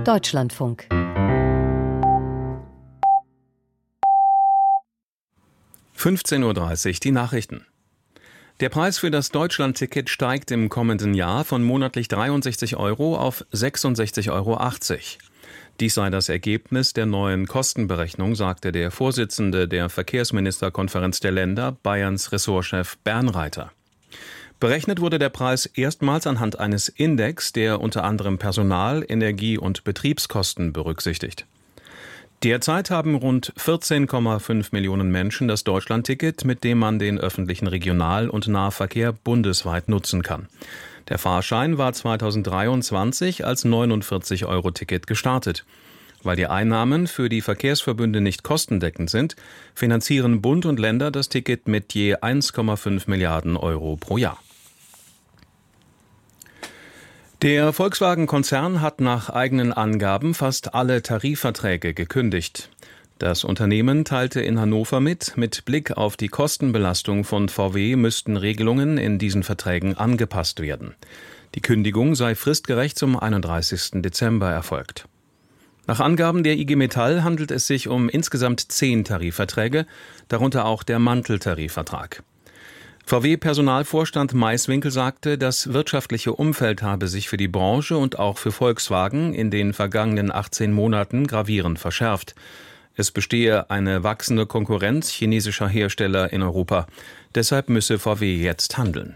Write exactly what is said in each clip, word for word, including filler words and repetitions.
Deutschlandfunk. fünfzehn Uhr dreißig, die Nachrichten. Der Preis für das Deutschlandticket steigt im kommenden Jahr von monatlich dreiundsechzig Euro auf sechsundsechzig Euro achtzig. Dies sei das Ergebnis der neuen Kostenberechnung, sagte der Vorsitzende der Verkehrsministerkonferenz der Länder, Bayerns Ressortchef Bernreiter. Berechnet wurde der Preis erstmals anhand eines Index, der unter anderem Personal-, Energie- und Betriebskosten berücksichtigt. Derzeit haben rund vierzehn Komma fünf Millionen Menschen das Deutschlandticket, mit dem man den öffentlichen Regional- und Nahverkehr bundesweit nutzen kann. Der Fahrschein war zweitausenddreiundzwanzig als neunundvierzig Euro Ticket gestartet. Weil die Einnahmen für die Verkehrsverbünde nicht kostendeckend sind, finanzieren Bund und Länder das Ticket mit je eins Komma fünf Milliarden Euro pro Jahr. Der Volkswagen-Konzern hat nach eigenen Angaben fast alle Tarifverträge gekündigt. Das Unternehmen teilte in Hannover mit, mit Blick auf die Kostenbelastung von V W müssten Regelungen in diesen Verträgen angepasst werden. Die Kündigung sei fristgerecht zum einunddreißigsten Dezember erfolgt. Nach Angaben der I G Metall handelt es sich um insgesamt zehn Tarifverträge, darunter auch der Manteltarifvertrag. V W-Personalvorstand Maiswinkel sagte, das wirtschaftliche Umfeld habe sich für die Branche und auch für Volkswagen in den vergangenen achtzehn Monaten gravierend verschärft. Es bestehe eine wachsende Konkurrenz chinesischer Hersteller in Europa. Deshalb müsse V W jetzt handeln.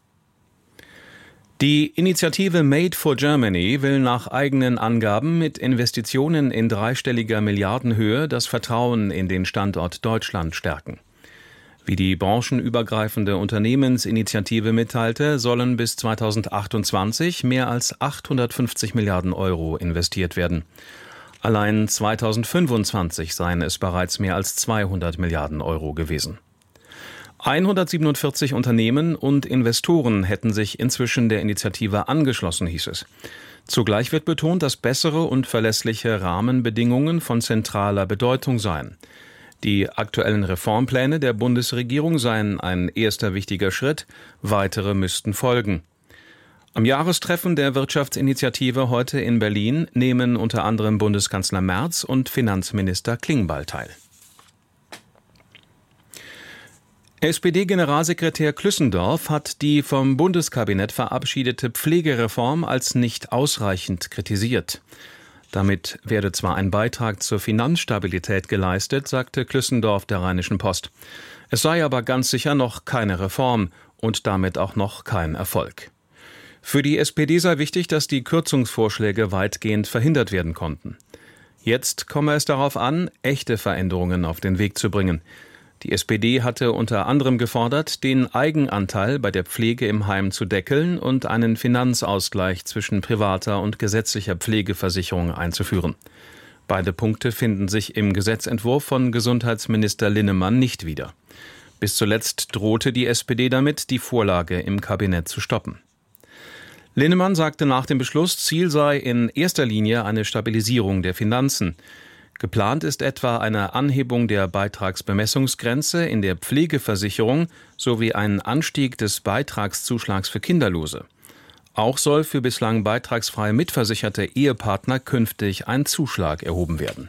Die Initiative Made for Germany will nach eigenen Angaben mit Investitionen in dreistelliger Milliardenhöhe das Vertrauen in den Standort Deutschland stärken. Wie die branchenübergreifende Unternehmensinitiative mitteilte, sollen bis zweitausendachtundzwanzig mehr als achthundertfünfzig Milliarden Euro investiert werden. Allein zweitausendfünfundzwanzig seien es bereits mehr als zweihundert Milliarden Euro gewesen. hundertsiebenundvierzig Unternehmen und Investoren hätten sich inzwischen der Initiative angeschlossen, hieß es. Zugleich wird betont, dass bessere und verlässliche Rahmenbedingungen von zentraler Bedeutung seien. Die aktuellen Reformpläne der Bundesregierung seien ein erster wichtiger Schritt, weitere müssten folgen. Am Jahrestreffen der Wirtschaftsinitiative heute in Berlin nehmen unter anderem Bundeskanzler Merz und Finanzminister Klingbeil teil. S P D-Generalsekretär Klüssendorf hat die vom Bundeskabinett verabschiedete Pflegereform als nicht ausreichend kritisiert. Damit werde zwar ein Beitrag zur Finanzstabilität geleistet, sagte Klüssendorf der Rheinischen Post. Es sei aber ganz sicher noch keine Reform und damit auch noch kein Erfolg. Für die S P D sei wichtig, dass die Kürzungsvorschläge weitgehend verhindert werden konnten. Jetzt komme es darauf an, echte Veränderungen auf den Weg zu bringen. Die S P D hatte unter anderem gefordert, den Eigenanteil bei der Pflege im Heim zu deckeln und einen Finanzausgleich zwischen privater und gesetzlicher Pflegeversicherung einzuführen. Beide Punkte finden sich im Gesetzentwurf von Gesundheitsminister Linnemann nicht wieder. Bis zuletzt drohte die S P D damit, die Vorlage im Kabinett zu stoppen. Linnemann sagte nach dem Beschluss, Ziel sei in erster Linie eine Stabilisierung der Finanzen. Geplant ist etwa eine Anhebung der Beitragsbemessungsgrenze in der Pflegeversicherung sowie ein Anstieg des Beitragszuschlags für Kinderlose. Auch soll für bislang beitragsfrei mitversicherte Ehepartner künftig ein Zuschlag erhoben werden.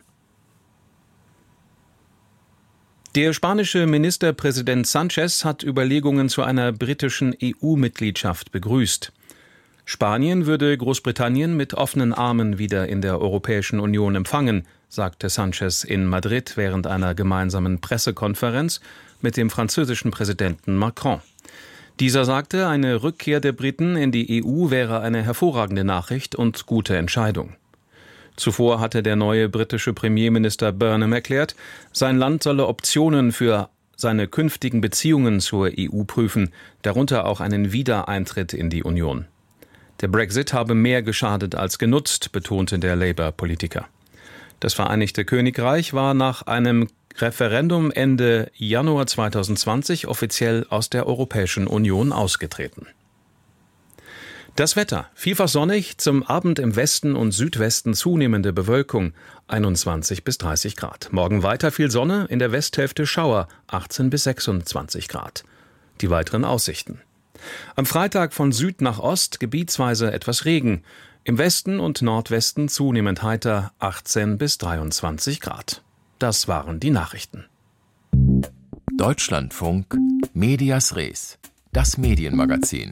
Der spanische Ministerpräsident Sánchez hat Überlegungen zu einer britischen E U-Mitgliedschaft begrüßt. Spanien würde Großbritannien mit offenen Armen wieder in der Europäischen Union empfangen, sagte Sánchez in Madrid während einer gemeinsamen Pressekonferenz mit dem französischen Präsidenten Macron. Dieser sagte, eine Rückkehr der Briten in die E U wäre eine hervorragende Nachricht und gute Entscheidung. Zuvor hatte der neue britische Premierminister Burnham erklärt, sein Land solle Optionen für seine künftigen Beziehungen zur E U prüfen, darunter auch einen Wiedereintritt in die Union. Der Brexit habe mehr geschadet als genutzt, betonte der Labour-Politiker. Das Vereinigte Königreich war nach einem Referendum Ende Januar zweitausendzwanzig offiziell aus der Europäischen Union ausgetreten. Das Wetter: vielfach sonnig, zum Abend im Westen und Südwesten zunehmende Bewölkung, einundzwanzig bis dreißig Grad. Morgen weiter viel Sonne, in der Westhälfte Schauer, achtzehn bis sechsundzwanzig Grad. Die weiteren Aussichten: Am Freitag von Süd nach Ost gebietsweise etwas Regen. Im Westen und Nordwesten zunehmend heiter achtzehn bis dreiundzwanzig Grad. Das waren die Nachrichten. Deutschlandfunk Medias Res, das Medienmagazin.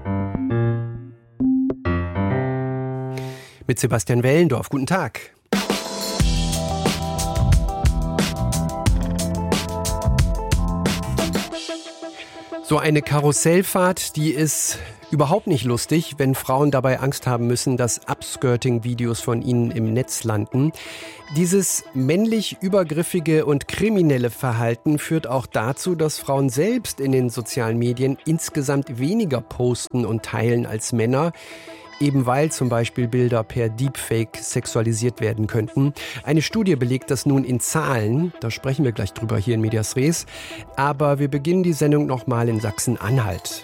Mit Sebastian Wellendorf. Guten Tag. So eine Karussellfahrt, die ist überhaupt nicht lustig, wenn Frauen dabei Angst haben müssen, dass Upskirting-Videos von ihnen im Netz landen. Dieses männlich übergriffige und kriminelle Verhalten führt auch dazu, dass Frauen selbst in den sozialen Medien insgesamt weniger posten und teilen als Männer. Eben weil zum Beispiel Bilder per Deepfake sexualisiert werden könnten. Eine Studie belegt das nun in Zahlen. Da sprechen wir gleich drüber hier in Medias Res. Aber wir beginnen die Sendung nochmal in Sachsen-Anhalt.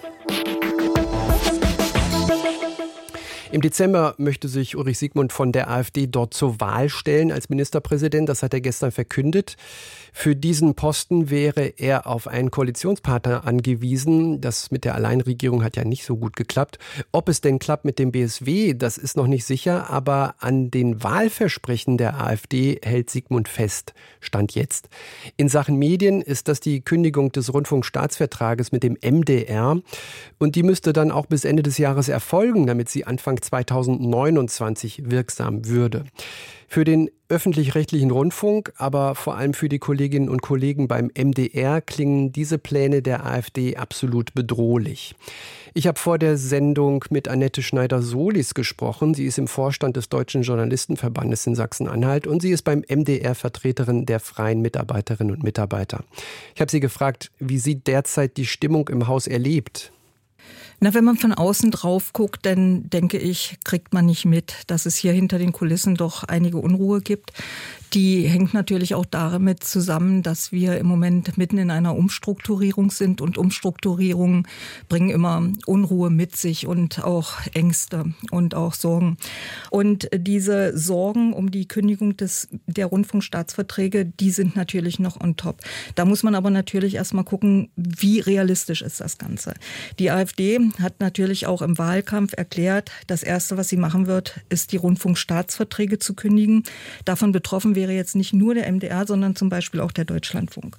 Im Dezember möchte sich Ulrich Siegmund von der AfD dort zur Wahl stellen als Ministerpräsident. Das hat er gestern verkündet. Für diesen Posten wäre er auf einen Koalitionspartner angewiesen. Das mit der Alleinregierung hat ja nicht so gut geklappt. Ob es denn klappt mit dem B S W, das ist noch nicht sicher. Aber an den Wahlversprechen der AfD hält Siegmund fest. Stand jetzt. In Sachen Medien ist das die Kündigung des Rundfunkstaatsvertrages mit dem M D R. Und die müsste dann auch bis Ende des Jahres erfolgen, damit sie Anfang zweitausendneunundzwanzig wirksam würde. Für den öffentlich-rechtlichen Rundfunk, aber vor allem für die Kolleginnen und Kollegen beim M D R klingen diese Pläne der AfD absolut bedrohlich. Ich habe vor der Sendung mit Annette Schneider-Solis gesprochen. Sie ist im Vorstand des Deutschen Journalistenverbandes in Sachsen-Anhalt und sie ist beim M D R Vertreterin der freien Mitarbeiterinnen und Mitarbeiter. Ich habe sie gefragt, wie sie derzeit die Stimmung im Haus erlebt. Na, wenn man von außen drauf guckt, dann denke ich, kriegt man nicht mit, dass es hier hinter den Kulissen doch einige Unruhe gibt. Die hängt natürlich auch damit zusammen, dass wir im Moment mitten in einer Umstrukturierung sind und Umstrukturierungen bringen immer Unruhe mit sich und auch Ängste und auch Sorgen. Und diese Sorgen um die Kündigung des, der Rundfunkstaatsverträge, die sind natürlich noch on top. Da muss man aber natürlich erstmal gucken, wie realistisch ist das Ganze. Die AfD hat natürlich auch im Wahlkampf erklärt, das Erste, was sie machen wird, ist die Rundfunkstaatsverträge zu kündigen. Davon betroffen wäre jetzt nicht nur der M D R, sondern zum Beispiel auch der Deutschlandfunk.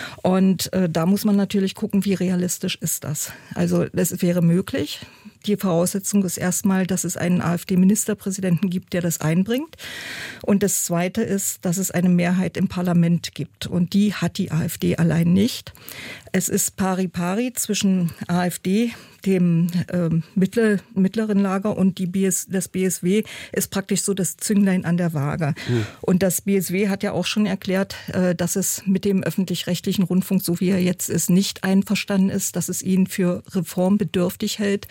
Und äh, da muss man natürlich gucken, wie realistisch ist das. Also es wäre möglich. Die Voraussetzung ist erstmal, dass es einen AfD-Ministerpräsidenten gibt, der das einbringt. Und das Zweite ist, dass es eine Mehrheit im Parlament gibt. Und die hat die AfD allein nicht. Es ist pari pari zwischen AfD, dem äh, mittler, mittleren Lager und die B S, das B S W ist praktisch so das Zünglein an der Waage. Mhm. Und das B S W hat ja auch schon erklärt, äh, dass es mit dem öffentlich-rechtlichen Rundfunk, so wie er jetzt ist, nicht einverstanden ist, dass es ihn für reformbedürftig hält.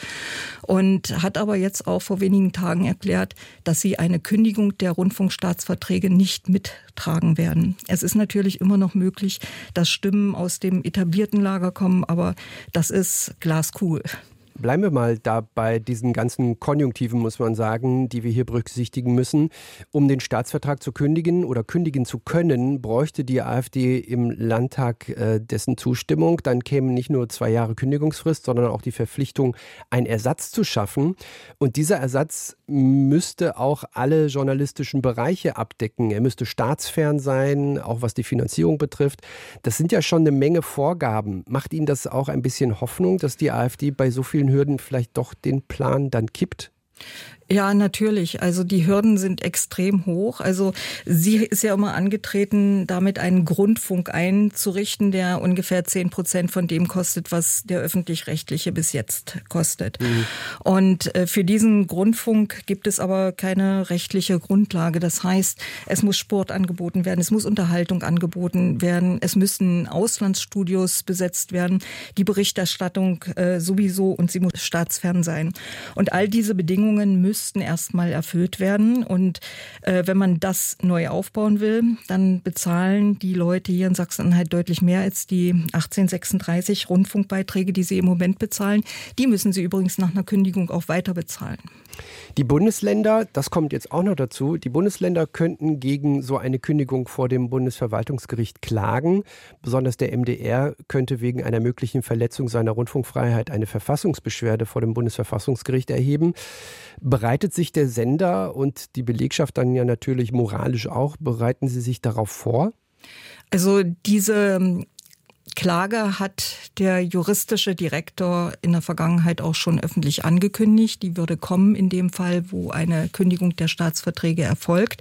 Und hat aber jetzt auch vor wenigen Tagen erklärt, dass sie eine Kündigung der Rundfunkstaatsverträge nicht mittragen werden. Es ist natürlich immer noch möglich, dass Stimmen aus dem etablierten Lager kommen, aber das ist glaskugel. Bleiben wir mal da bei diesen ganzen Konjunktiven, muss man sagen, die wir hier berücksichtigen müssen. Um den Staatsvertrag zu kündigen oder kündigen zu können, bräuchte die AfD im Landtag äh, dessen Zustimmung. Dann kämen nicht nur zwei Jahre Kündigungsfrist, sondern auch die Verpflichtung, einen Ersatz zu schaffen. Und dieser Ersatz müsste auch alle journalistischen Bereiche abdecken. Er müsste staatsfern sein, auch was die Finanzierung betrifft. Das sind ja schon eine Menge Vorgaben. Macht Ihnen das auch ein bisschen Hoffnung, dass die AfD bei so vielen Hürden vielleicht doch den Plan dann kippt? Ja, natürlich. Also die Hürden sind extrem hoch. Also sie ist ja immer angetreten, damit einen Grundfunk einzurichten, der ungefähr zehn Prozent von dem kostet, was der öffentlich-rechtliche bis jetzt kostet. Mhm. Und für diesen Grundfunk gibt es aber keine rechtliche Grundlage. Das heißt, es muss Sport angeboten werden, es muss Unterhaltung angeboten werden, es müssen Auslandsstudios besetzt werden, die Berichterstattung äh, sowieso und sie muss staatsfern sein. Und all diese Bedingungen müssen müssten erstmal erfüllt werden. Und äh, wenn man das neu aufbauen will, dann bezahlen die Leute hier in Sachsen-Anhalt deutlich mehr als die achtzehn sechsunddreißig Rundfunkbeiträge, die sie im Moment bezahlen. Die müssen sie übrigens nach einer Kündigung auch weiter bezahlen. Die Bundesländer, das kommt jetzt auch noch dazu, die Bundesländer könnten gegen so eine Kündigung vor dem Bundesverwaltungsgericht klagen. Besonders der M D R könnte wegen einer möglichen Verletzung seiner Rundfunkfreiheit eine Verfassungsbeschwerde vor dem Bundesverfassungsgericht erheben. Bereitet sich der Sender und die Belegschaft dann ja natürlich moralisch auch, bereiten Sie sich darauf vor? Also diese Klage hat der juristische Direktor in der Vergangenheit auch schon öffentlich angekündigt. Die würde kommen in dem Fall, wo eine Kündigung der Staatsverträge erfolgt.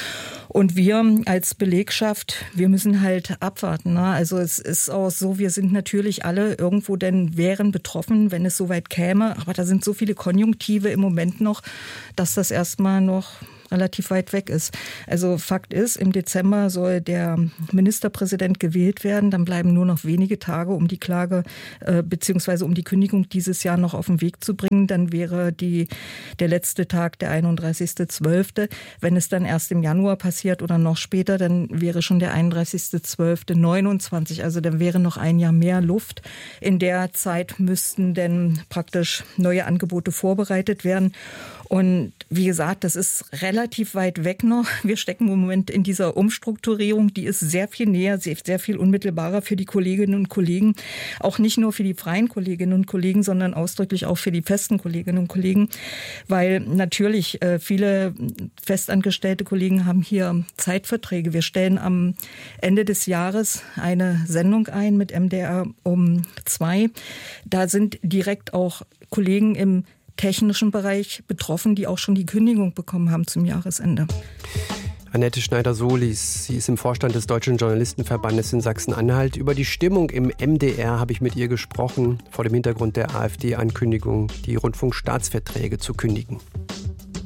Und wir als Belegschaft, wir müssen halt abwarten. Ne? Also es ist auch so, wir sind natürlich alle irgendwo denn wären betroffen, wenn es soweit käme. Aber da sind so viele Konjunktive im Moment noch, dass das erstmal noch relativ weit weg ist. Also Fakt ist, im Dezember soll der Ministerpräsident gewählt werden. Dann bleiben nur noch wenige Tage, um die Klage äh, beziehungsweise um die Kündigung dieses Jahr noch auf den Weg zu bringen. Dann wäre die, der letzte Tag der einunddreißigster zwölfter Wenn es dann erst im Januar passiert oder noch später, dann wäre schon der einunddreißigster zwölfter neunundzwanzig. Also dann wäre noch ein Jahr mehr Luft. In der Zeit müssten denn praktisch neue Angebote vorbereitet werden. Und wie gesagt, das ist relativ weit weg noch. Wir stecken im Moment in dieser Umstrukturierung, die ist sehr viel näher, sehr, sehr viel unmittelbarer für die Kolleginnen und Kollegen. Auch nicht nur für die freien Kolleginnen und Kollegen, sondern ausdrücklich auch für die festen Kolleginnen und Kollegen. Weil natürlich äh, viele festangestellte Kollegen haben hier Zeitverträge. Wir stellen am Ende des Jahres eine Sendung ein mit M D R um zwei. Da sind direkt auch Kollegen im technischen Bereich betroffen, die auch schon die Kündigung bekommen haben zum Jahresende. Annette Schneider-Solis, sie ist im Vorstand des Deutschen Journalistenverbandes in Sachsen-Anhalt. Über die Stimmung im M D R habe ich mit ihr gesprochen, vor dem Hintergrund der AfD-Ankündigung, die Rundfunkstaatsverträge zu kündigen.